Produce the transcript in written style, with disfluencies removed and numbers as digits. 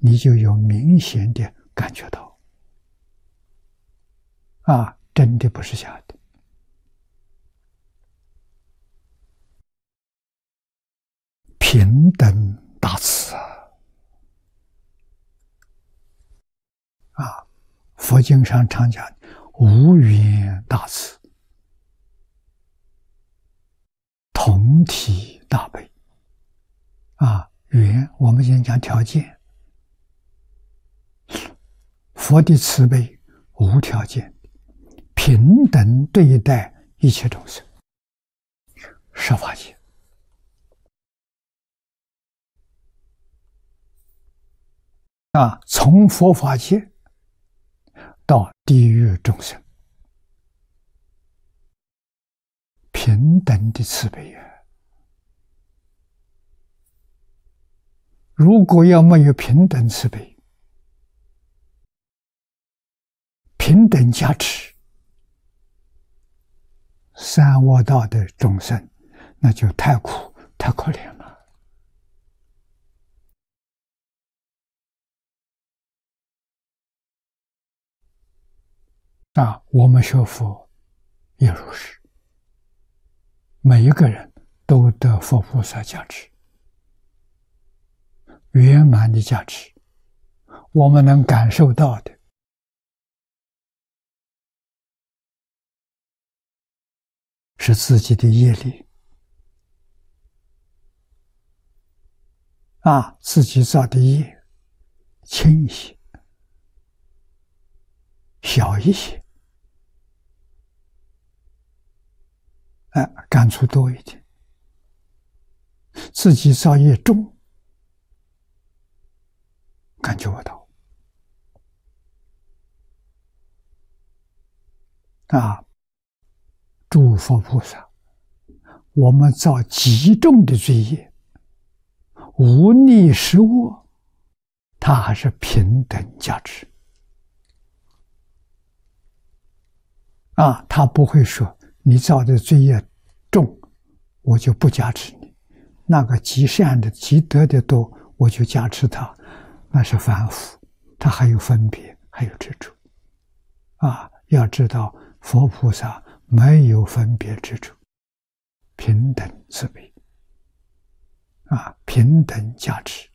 你就有明显的感觉到，真的不是假的。平等大慈佛经上常讲无缘大慈，同体大悲。缘我们先讲条件，佛的慈悲无条件，平等对待一切众生，十法界。从佛法界到地狱众生，平等的慈悲啊！如果要没有平等慈悲、平等加持，三恶道的众生，那就太苦、太可怜了。我们学佛也如是，每一个人都得佛菩萨加持，圆满的加持。我们能感受到的是自己的业力，自己造的业轻一些、小一些，感触多一点。自己造业重，感觉不到。诸佛菩萨，我们造极重的罪业，无逆十恶，他还是平等加持。他不会说你造的罪业重，我就不加持你；那个极善的、极德的多，我就加持他。那是凡夫，他还有分别，还有执着。要知道佛菩萨没有分别执着，平等慈悲，平等加持。